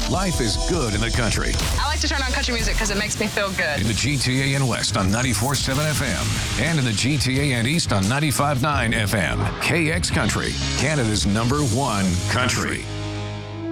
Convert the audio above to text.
Life is good in the country. I like to turn on country music because it makes me feel good. In the GTA and West on 94.7 FM. And in the GTA and East on 95.9 FM. KX Country, Canada's #1 country.